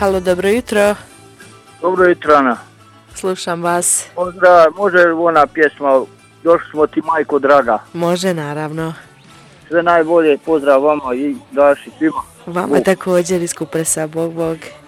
Halo, dobro jutro. Dobro jutro, Ana. Slušam vas. Pozdrav, može ona pjesma Došli smo ti, majko draga. Može, naravno. Sve najbolje, pozdrav vama i Daši svima. Vama također iz Kupresa, bog.